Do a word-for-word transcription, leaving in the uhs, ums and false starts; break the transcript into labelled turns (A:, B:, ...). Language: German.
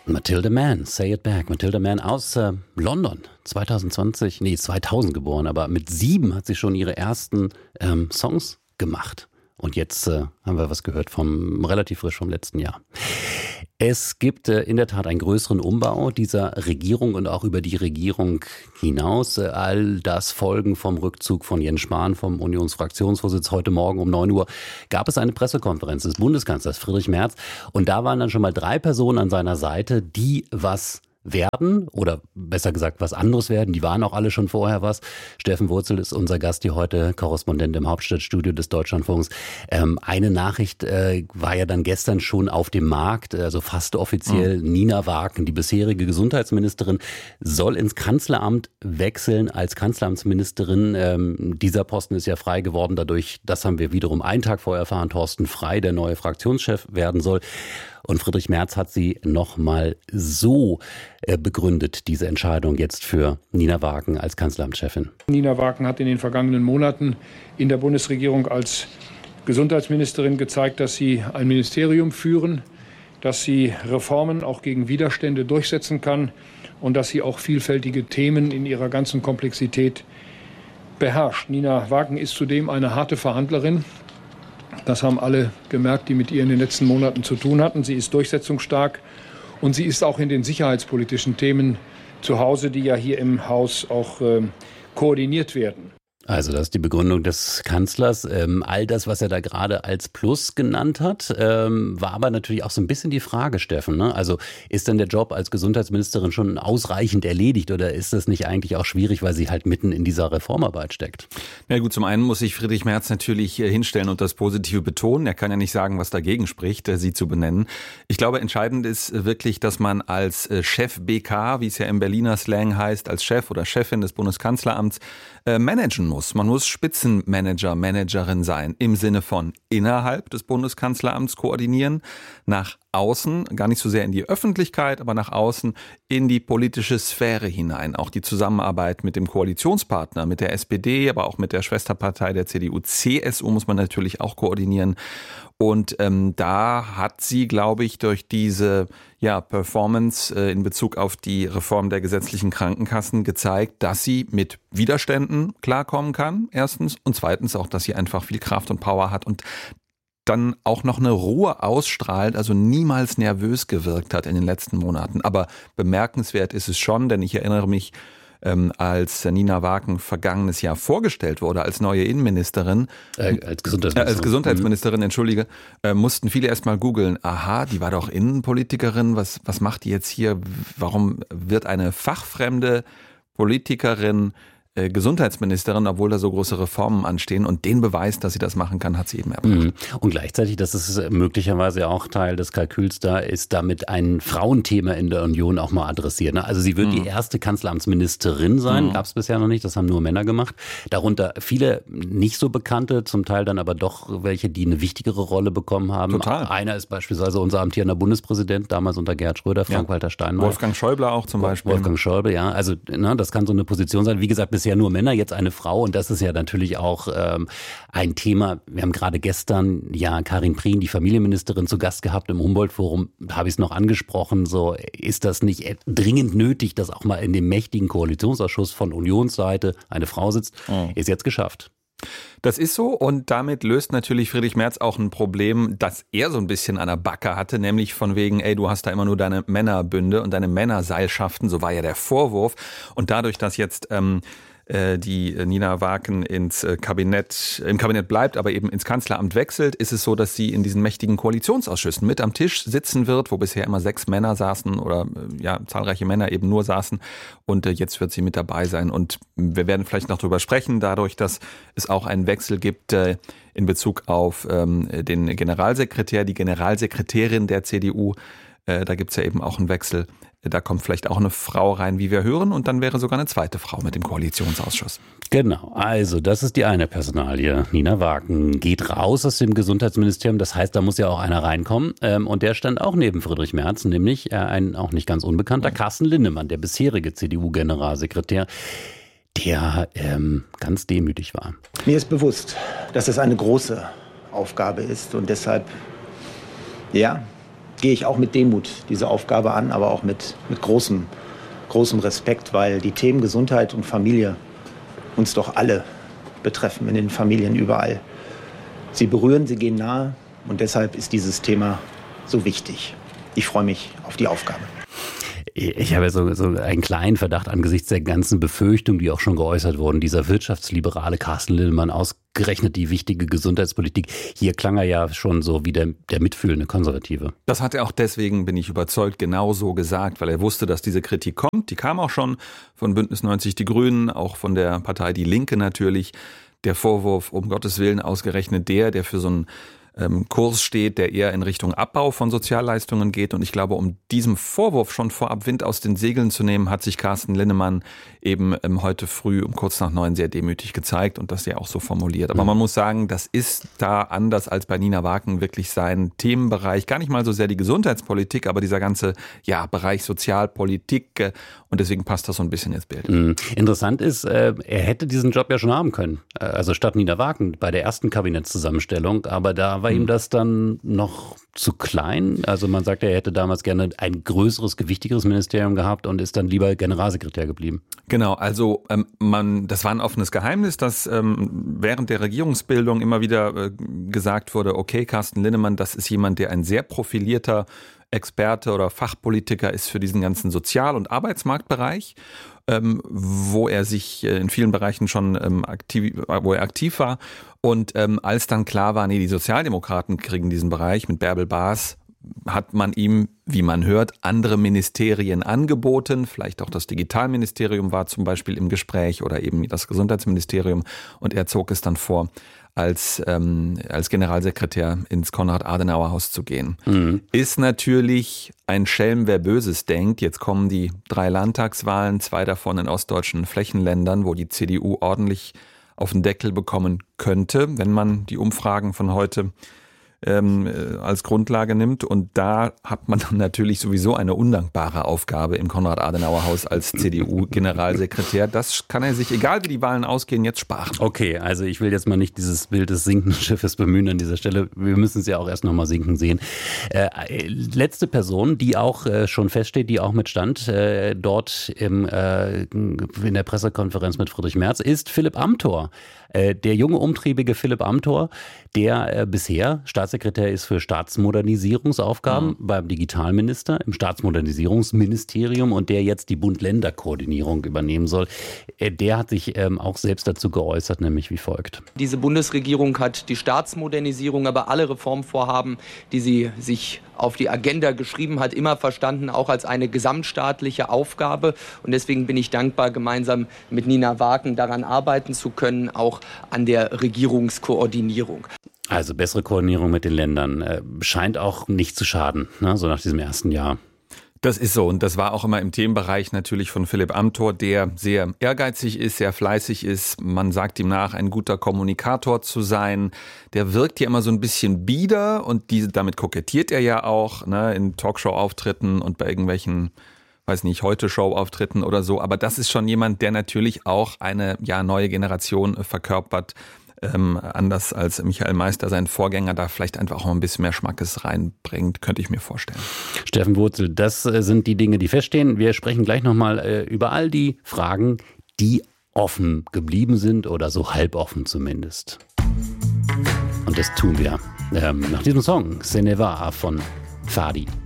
A: Matilda Mann, Say It Back. Matilda Mann aus äh, London, zwanzig zwanzig, nee, zweitausend geboren, aber mit sieben hat sie schon ihre ersten ähm, Songs gemacht. Und jetzt äh, haben wir was gehört vom relativ frisch vom letzten Jahr. Es gibt äh, in der Tat einen größeren Umbau dieser Regierung und auch über die Regierung hinaus. Äh, all das Folgen vom Rückzug von Jens Spahn vom Unionsfraktionsvorsitz. Heute Morgen um neun Uhr gab es eine Pressekonferenz des Bundeskanzlers Friedrich Merz. Und da waren dann schon mal drei Personen an seiner Seite, die was werden oder besser gesagt was anderes werden. Die waren auch alle schon vorher was. Steffen Wurzel ist unser Gast hier heute, Korrespondent im Hauptstadtstudio des Deutschlandfunks. Ähm, eine Nachricht äh, war ja dann gestern schon auf dem Markt, also fast offiziell. Mhm. Nina Waken, die bisherige Gesundheitsministerin, soll ins Kanzleramt wechseln als Kanzleramtsministerin. Ähm, dieser Posten ist ja frei geworden dadurch, das haben wir wiederum einen Tag vorher erfahren, Thorsten Frey, der neue Fraktionschef werden soll. Und Friedrich Merz hat sie nochmal so äh, begründet, diese Entscheidung jetzt für Nina Waken als Kanzleramtschefin.
B: Nina Waken hat in den vergangenen Monaten in der Bundesregierung als Gesundheitsministerin gezeigt, dass sie ein Ministerium führen, dass sie Reformen auch gegen Widerstände durchsetzen kann und dass sie auch vielfältige Themen in ihrer ganzen Komplexität beherrscht. Nina Waken ist zudem eine harte Verhandlerin. Das haben alle gemerkt, die mit ihr in den letzten Monaten zu tun hatten. Sie ist durchsetzungsstark und sie ist auch in den sicherheitspolitischen Themen zu Hause, die ja hier im Haus auch äh, koordiniert werden.
A: Also das ist die Begründung des Kanzlers. Ähm, all das, was er da gerade als Plus genannt hat, ähm, war aber natürlich auch so ein bisschen die Frage, Steffen. Ne? Also ist denn der Job als Gesundheitsministerin schon ausreichend erledigt oder ist das nicht eigentlich auch schwierig, weil sie halt mitten in dieser Reformarbeit steckt?
C: Na gut, zum einen muss sich Friedrich Merz natürlich hinstellen und das Positive betonen. Er kann ja nicht sagen, was dagegen spricht, sie zu benennen. Ich glaube, entscheidend ist wirklich, dass man als Chef B K, wie es ja im Berliner Slang heißt, als Chef oder Chefin des Bundeskanzleramts äh, managen muss. Man muss Spitzenmanager, Managerin sein, im Sinne von innerhalb des Bundeskanzleramts koordinieren, nach außen, gar nicht so sehr in die Öffentlichkeit, aber nach außen in die politische Sphäre hinein. Auch die Zusammenarbeit mit dem Koalitionspartner, mit der S P D, aber auch mit der Schwesterpartei der C D U, C S U muss man natürlich auch koordinieren. Und ähm, da hat sie, glaube ich, durch diese ja, Performance äh, in Bezug auf die Reform der gesetzlichen Krankenkassen gezeigt, dass sie mit Widerständen klarkommen kann, erstens. Und zweitens auch, dass sie einfach viel Kraft und Power hat und dann auch noch eine Ruhe ausstrahlt, also niemals nervös gewirkt hat in den letzten Monaten. Aber bemerkenswert ist es schon, denn ich erinnere mich, ähm, als Nina Waken vergangenes Jahr vorgestellt wurde als neue Innenministerin,
A: äh, als Gesundheitsministerin,
C: äh, als Gesundheitsministerin, entschuldige, äh, mussten viele erst mal googeln, aha, die war doch Innenpolitikerin, was, was macht die jetzt hier, warum wird eine fachfremde Politikerin Gesundheitsministerin, obwohl da so große Reformen anstehen, und den Beweis, dass sie das machen kann, hat sie eben erbracht.
A: Und gleichzeitig, das ist möglicherweise auch Teil des Kalküls da, ist damit ein Frauenthema in der Union auch mal adressiert. Also sie wird mhm. die erste Kanzleramtsministerin sein, mhm. gab es bisher noch nicht, das haben nur Männer gemacht. Darunter viele nicht so bekannte, zum Teil dann aber doch welche, die eine wichtigere Rolle bekommen haben.
C: Total.
A: Einer ist beispielsweise unser amtierender Bundespräsident, damals unter Gerhard Schröder, Frank-Walter
C: ja.
A: Steinmeier.
C: Wolfgang Schäuble auch zum Beispiel.
A: Wolfgang Schäuble, ja. Also ne, das kann so eine Position sein. Wie gesagt, bisher nur Männer, jetzt eine Frau, und das ist ja natürlich auch ähm, ein Thema. Wir haben gerade gestern ja Karin Prien, die Familienministerin, zu Gast gehabt im Humboldt-Forum. Da habe ich es noch angesprochen. So, ist das nicht dringend nötig, dass auch mal in dem mächtigen Koalitionsausschuss von Unionsseite eine Frau sitzt? Mhm. Ist jetzt geschafft.
C: Das ist so, und damit löst natürlich Friedrich Merz auch ein Problem, das er so ein bisschen an der Backe hatte, nämlich von wegen, ey, du hast da immer nur deine Männerbünde und deine Männerseilschaften, so war ja der Vorwurf. Und dadurch, dass jetzt ähm, die Nina Waken ins Kabinett, im Kabinett bleibt, aber eben ins Kanzleramt wechselt, ist es so, dass sie in diesen mächtigen Koalitionsausschüssen mit am Tisch sitzen wird, wo bisher immer sechs Männer saßen oder ja zahlreiche Männer eben nur saßen, und jetzt wird sie mit dabei sein. Und wir werden vielleicht noch drüber sprechen, dadurch, dass es auch einen Wechsel gibt in Bezug auf den Generalsekretär, die Generalsekretärin der C D U. Da gibt's ja eben auch einen Wechsel. Da kommt vielleicht auch eine Frau rein, wie wir hören, und dann wäre sogar eine zweite Frau mit dem Koalitionsausschuss.
A: Genau, also das ist die eine Personalie. Nina Waken geht raus aus dem Gesundheitsministerium, das heißt, da muss ja auch einer reinkommen. Und der stand auch neben Friedrich Merz, nämlich ein auch nicht ganz unbekannter Carsten Linnemann, der bisherige C D U-Generalsekretär, der ähm, ganz demütig war.
D: Mir ist bewusst, dass es eine große Aufgabe ist, und deshalb, ja, gehe ich auch mit Demut diese Aufgabe an, aber auch mit, mit großem, großem Respekt, weil die Themen Gesundheit und Familie uns doch alle betreffen, in den Familien überall. Sie berühren, sie gehen nahe und deshalb ist dieses Thema so wichtig. Ich freue mich auf die Aufgabe.
A: Ich habe so, so einen kleinen Verdacht angesichts der ganzen Befürchtungen, die auch schon geäußert wurden. Dieser wirtschaftsliberale Carsten Linnemann, ausgerechnet die wichtige Gesundheitspolitik. Hier klang er ja schon so wie der, der mitfühlende Konservative.
C: Das hat er auch deswegen, bin ich überzeugt, genau so gesagt, weil er wusste, dass diese Kritik kommt. Die kam auch schon von Bündnis neunzig Die Grünen, auch von der Partei Die Linke natürlich. Der Vorwurf, um Gottes Willen, ausgerechnet der, der für so einen ähm, Kurs steht, der eher in Richtung Abbau von Sozialleistungen geht. Und ich glaube, um diesem Vorwurf schon vorab Wind aus den Segeln zu nehmen, hat sich Carsten Linnemann eben ähm, heute früh um kurz nach neun sehr demütig gezeigt und das ja auch so formuliert. Aber man muss sagen, das ist da anders als bei Nina Waken wirklich sein Themenbereich. Gar nicht mal so sehr die Gesundheitspolitik, aber dieser ganze ja, Bereich Sozialpolitik. Äh, und deswegen passt das so ein bisschen ins Bild.
A: Mhm. Interessant ist, äh, er hätte diesen Job ja schon haben können. Also statt Nina Waken bei der ersten Kabinettszusammenstellung. Aber da war mhm. ihm das dann noch zu klein. Also man sagt, er hätte damals gerne ein größeres, gewichtigeres Ministerium gehabt und ist dann lieber Generalsekretär geblieben.
C: Genau, also ähm, man, das war ein offenes Geheimnis, dass ähm, während der Regierungsbildung immer wieder äh, gesagt wurde, okay, Carsten Linnemann, das ist jemand, der ein sehr profilierter Experte oder Fachpolitiker ist für diesen ganzen Sozial- und Arbeitsmarktbereich, ähm, wo er sich in vielen Bereichen schon ähm, aktiv, wo er aktiv war. Und ähm, als dann klar war, nee, die Sozialdemokraten kriegen diesen Bereich mit Bärbel Baas, hat man ihm, wie man hört, andere Ministerien angeboten. Vielleicht auch das Digitalministerium war zum Beispiel im Gespräch oder eben das Gesundheitsministerium. Und er zog es dann vor, als, ähm, als Generalsekretär ins Konrad-Adenauer-Haus zu gehen. Mhm. Ist natürlich ein Schelm, wer Böses denkt. Jetzt kommen die drei Landtagswahlen, zwei davon in ostdeutschen Flächenländern, wo die C D U ordentlich auf den Deckel bekommen könnte, wenn man die Umfragen von heute ähm, als Grundlage nimmt. Und da hat man dann natürlich sowieso eine undankbare Aufgabe im Konrad-Adenauer-Haus als C D U-Generalsekretär. Das kann er sich, egal wie die Wahlen ausgehen, jetzt sparen.
A: Okay, also ich will jetzt mal nicht dieses Bild des sinkenden Schiffes bemühen an dieser Stelle. Wir müssen es ja auch erst nochmal sinken sehen. Äh, letzte Person, die auch äh, schon feststeht, die auch mitstand äh, dort im, äh, in der Pressekonferenz mit Friedrich Merz, ist Philipp Amthor. Äh, der junge, umtriebige Philipp Amthor, der äh, bisher Staatssekretär ist für Staatsmodernisierungsaufgaben mhm. beim Digitalminister, im Staatsmodernisierungsministerium und der jetzt die Bund-Länder-Koordinierung übernehmen soll. Äh, der hat sich ähm, auch selbst dazu geäußert, nämlich wie folgt.
E: Diese Bundesregierung hat die Staatsmodernisierung, aber alle Reformvorhaben, die sie sich auf die Agenda geschrieben hat, immer verstanden, auch als eine gesamtstaatliche Aufgabe. Und deswegen bin ich dankbar, gemeinsam mit Nina Waken daran arbeiten zu können, auch an der Regierungskoordinierung.
A: Also bessere Koordinierung mit den Ländern äh, scheint auch nicht zu schaden, ne, so nach diesem ersten Jahr.
C: Das ist so und das war auch immer im Themenbereich natürlich von Philipp Amthor, der sehr ehrgeizig ist, sehr fleißig ist. Man sagt ihm nach, ein guter Kommunikator zu sein. Der wirkt ja immer so ein bisschen bieder und diese, damit kokettiert er ja auch, ne, in Talkshow-Auftritten und bei irgendwelchen, weiß nicht, Heute-Show-Auftritten oder so. Aber das ist schon jemand, der natürlich auch eine ja neue Generation verkörpert. Ähm, anders als Michael Meister, sein Vorgänger, da vielleicht einfach auch ein bisschen mehr Schmackes reinbringt, könnte ich mir vorstellen.
A: Steffen Wurzel, das äh, sind die Dinge, die feststehen. Wir sprechen gleich nochmal äh, über all die Fragen, die offen geblieben sind oder so halboffen zumindest. Und das tun wir ähm, nach diesem Song, Ce ne va von Fadi.